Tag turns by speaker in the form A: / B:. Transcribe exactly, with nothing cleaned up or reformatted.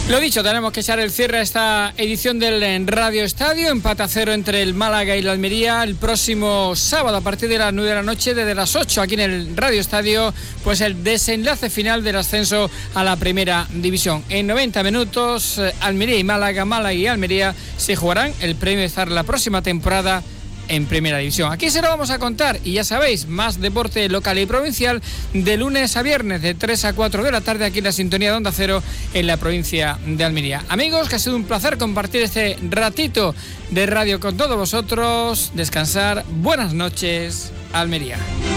A: Lo dicho, tenemos que echar el cierre a esta edición del Radio Estadio. Empate a cero entre el Málaga y la Almería el próximo sábado a partir de las nueve de la noche, desde las ocho aquí en el Radio Estadio, pues el desenlace final del ascenso a la Primera División. En noventa minutos, Almería y Málaga, Málaga y Almería se jugarán el premio de estar la próxima temporada en Primera División. Aquí se lo vamos a contar y ya sabéis, más deporte local y provincial de lunes a viernes de tres a cuatro de la tarde aquí en la sintonía de Onda Cero en la provincia de Almería. Amigos, que ha sido un placer compartir este ratito de radio con todos vosotros. Descansar. Buenas noches, Almería.